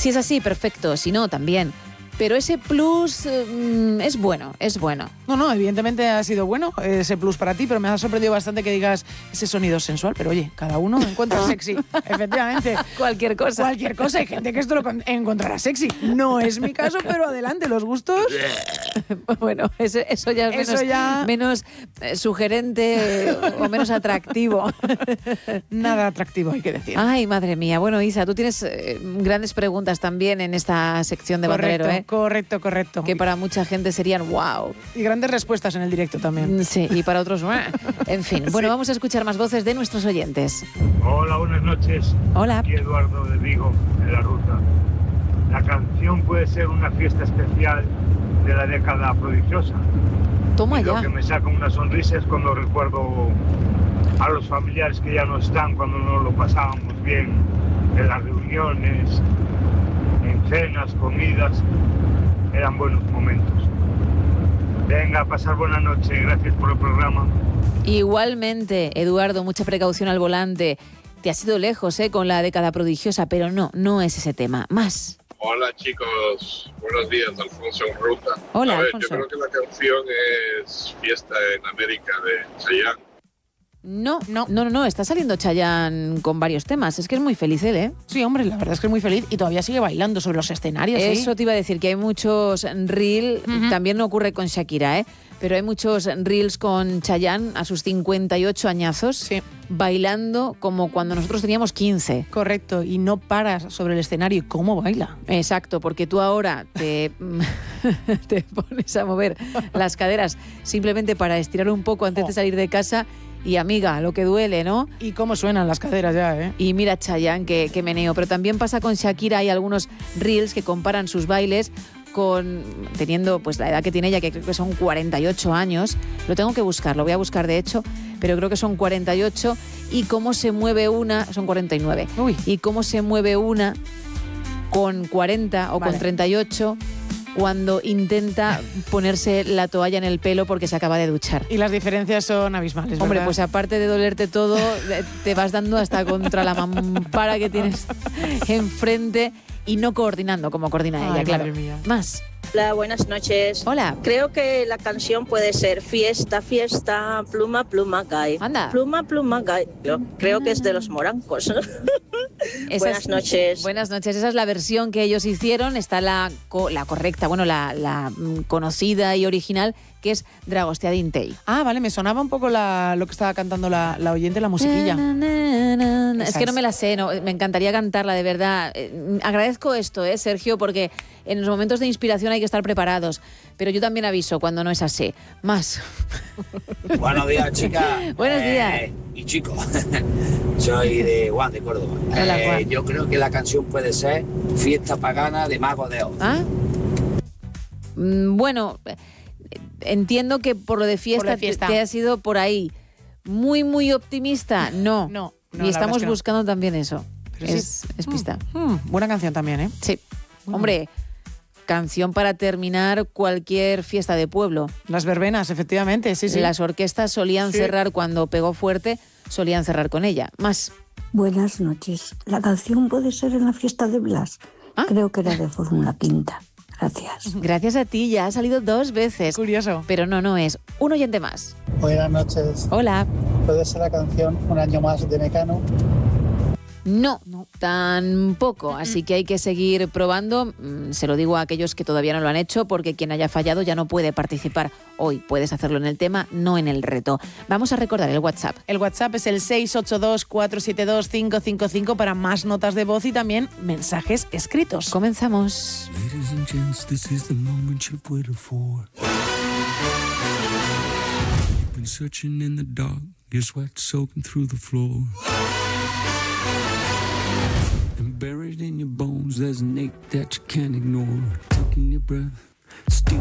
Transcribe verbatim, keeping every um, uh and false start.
Si es así, perfecto. Si no, también. Pero ese plus eh, es bueno, es bueno. No, no, evidentemente ha sido bueno ese plus para ti, pero me ha sorprendido bastante que digas ese sonido sensual. Pero oye, cada uno encuentra sexy, efectivamente. Cualquier cosa. Cualquier cosa. Hay gente que esto lo encontrará sexy. No es mi caso, pero adelante, los gustos. Bueno, eso, eso ya es eso menos, ya... menos eh, sugerente eh, o menos atractivo. Nada atractivo, hay que decir. Ay, madre mía. Bueno, Isa, tú tienes eh, grandes preguntas también en esta sección de Correcto, Bandolero, ¿eh? Correcto, correcto. Que para mucha gente serían wow. Y grandes respuestas en el directo también. Sí, y para otros, en fin. Bueno, sí. Vamos a escuchar más voces de nuestros oyentes. Hola, buenas noches. Hola. Aquí Eduardo de Vigo, en La Ruta. La canción puede ser una fiesta especial de la década prodigiosa. Toma y ya. Lo que me saca una sonrisa es cuando recuerdo a los familiares que ya no están, cuando nos lo pasábamos bien en las reuniones, en cenas, comidas. Eran buenos momentos. Venga, a pasar buena noche. Gracias por el programa. Igualmente, Eduardo, mucha precaución al volante. Te has ido lejos, ¿eh? Con la década prodigiosa, pero no, no es ese tema. Más. Hola chicos, buenos días, Alfonso en Ruta. Hola, a ver, Alfonso. Yo creo que la canción es Fiesta en América de Chayanne. No, no, no, no, no, está saliendo Chayanne con varios temas. Es que es muy feliz él, ¿eh? Sí, hombre, la verdad es que es muy feliz y todavía sigue bailando sobre los escenarios. Eso ¿sí? te iba a decir, que hay muchos reels, uh-huh. También no ocurre con Shakira, ¿eh? Pero hay muchos reels con Chayanne a sus cincuenta y ocho añazos, sí. Bailando como cuando nosotros teníamos quince. Correcto, y no paras sobre el escenario. ¿Y cómo baila? Exacto, porque tú ahora te, te pones a mover las caderas simplemente para estirar un poco antes oh. de salir de casa. Y amiga, lo que duele, ¿no? Y cómo suenan las caderas ya, ¿eh? Y mira Chayanne, que, que meneo. Pero también pasa con Shakira, hay algunos reels que comparan sus bailes con, teniendo pues la edad que tiene ella, que creo que son cuarenta y ocho años. Lo tengo que buscar, lo voy a buscar de hecho, pero creo que son cuarenta y ocho. Y cómo se mueve una, son cuarenta y nueve. Uy. Y cómo se mueve una con cuarenta o vale. Con treinta y ocho... cuando intenta ponerse la toalla en el pelo porque se acaba de duchar. Y las diferencias son abismales, ¿verdad? Hombre, pues aparte de dolerte todo, te vas dando hasta contra la mampara que tienes enfrente y no coordinando como coordina ella, Ay, claro. Madre mía. Más. Hola, buenas noches. Hola. Creo que la canción puede ser Fiesta, fiesta, pluma, pluma, cae. Anda. Pluma, pluma, cae. Yo creo que es de los Morancos. Buenas es, noches. Buenas noches. Esa es la versión que ellos hicieron. Está la, la correcta, bueno, la, la conocida y original, que es Dragostea Dintei. Ah, vale, me sonaba un poco la, lo que estaba cantando la, la oyente, la musiquilla. Na, na, na, na. Es que no me la sé, no, me encantaría cantarla, de verdad. Eh, agradezco esto, eh, Sergio, porque en los momentos de inspiración hay que estar preparados. Pero yo también aviso cuando no es así. Más. Buenos días, chicas. Buenos eh, días. Y chicos, soy de Juan, de Córdoba. Hola, Juan. Eh, yo creo que la canción puede ser Fiesta Pagana de Mago de Oz. ¿Ah? Mm, bueno, entiendo que por lo de fiesta, lo de fiesta. Te, te has ido por ahí. Muy, muy optimista, no. No. no y estamos no. buscando también eso. Pero es, sí. es pista. Mm, mm, buena canción también, ¿eh? Sí. Bueno. Hombre, canción para terminar cualquier fiesta de pueblo. Las verbenas, efectivamente, sí, sí. Las orquestas solían sí. cerrar cuando pegó fuerte, solían cerrar con ella. Más. Buenas noches. La canción puede ser en la fiesta de Blas. ¿Ah? Creo que era de Fórmula Quinta. Gracias. Gracias a ti, ya ha salido dos veces. Curioso. Pero no, no es. Un oyente más. Buenas noches. Hola. ¿Puede ser la canción Un año más de Mecano? No, no, tampoco. Así que hay que seguir probando. Se lo digo a aquellos que todavía no lo han hecho, porque quien haya fallado ya no puede participar hoy. Puedes hacerlo en el tema, no en el reto. Vamos a recordar el WhatsApp. El WhatsApp es el seis ocho dos, cuatro siete dos, cinco cinco cinco para más notas de voz y también mensajes escritos. Comenzamos. Ladies and gents, this is the moment you've waited for. You've been searching in the dark, your sweat soaking through the floor. And buried in your bones, there's an ache that you can't ignore. Taking your breath, stealing